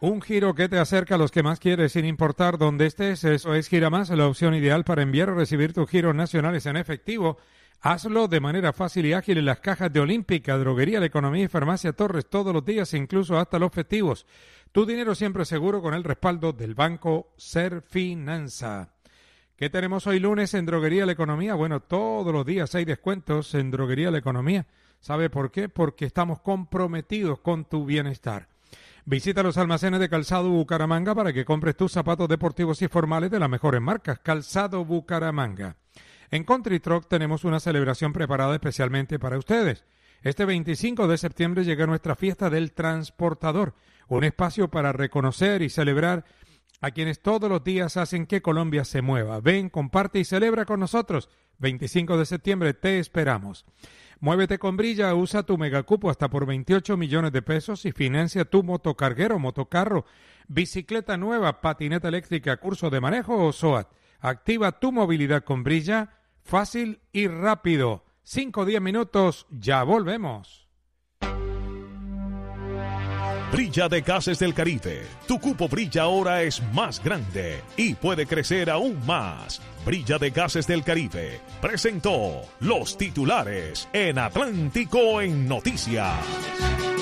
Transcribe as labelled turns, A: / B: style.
A: Un giro que te acerca a los que más quieres sin importar dónde estés. Eso es Giramás, la opción ideal para enviar o recibir tus giros nacionales en efectivo. Hazlo de manera fácil y ágil en las cajas de Olímpica, Droguería La Economía y Farmacia Torres todos los días, incluso hasta los festivos. Tu dinero siempre seguro con el respaldo del Banco Serfinanza. ¿Qué tenemos hoy lunes en Droguería La Economía? Bueno, todos los días hay descuentos en Droguería La Economía. ¿Sabe por qué? Porque estamos comprometidos con tu bienestar. Visita los almacenes de Calzado Bucaramanga para que compres tus zapatos deportivos y formales de las mejores marcas. Calzado Bucaramanga. En Country Truck tenemos una celebración preparada especialmente para ustedes. Este 25 de septiembre llega nuestra fiesta del transportador, un espacio para reconocer y celebrar a quienes todos los días hacen que Colombia se mueva. Ven, comparte y celebra con nosotros. 25 de septiembre te esperamos. Muévete con Brilla, usa tu megacupo hasta por 28 millones de pesos y financia tu motocarguero, motocarro, bicicleta nueva, patineta eléctrica, curso de manejo o SOAT. Activa tu movilidad con Brilla, fácil y rápido. 5 o 10 minutos, ya volvemos.
B: Brilla de Gases del Caribe. Tu cupo Brilla ahora es más grande y puede crecer aún más. Brilla de Gases del Caribe presentó los titulares en Atlántico en Noticias.